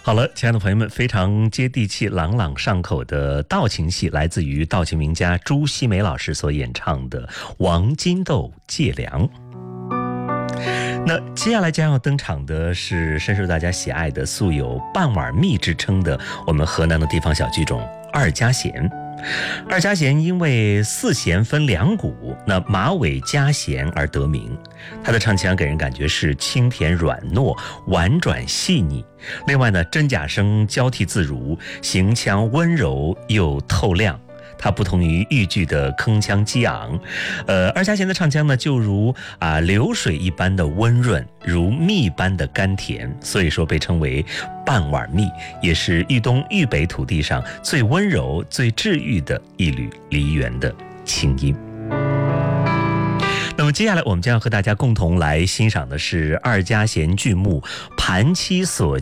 好了，亲爱的朋友们，非常接地气、朗朗上口的道情戏，来自于道情名家朱希梅老师所演唱的《王金豆借粮》。那接下来将要登场的是深受大家喜爱的、素有半碗蜜之称的我们河南的地方小剧种二家弦。二家弦因为四弦分两鼓，那马尾加弦而得名。他的唱腔给人感觉是清甜软糯、婉转细腻。另外呢，真假声交替自如，行腔温柔又透亮。它不同于豫剧的铿锵激昂，二家弦的唱腔呢，就如流水一般的温润，如蜜般的甘甜，所以说被称为半碗蜜，也是豫东豫北土地上最温柔、最治愈的一缕梨园的清音。那么接下来我们将要和大家共同来欣赏的是二家弦剧目《盘妻所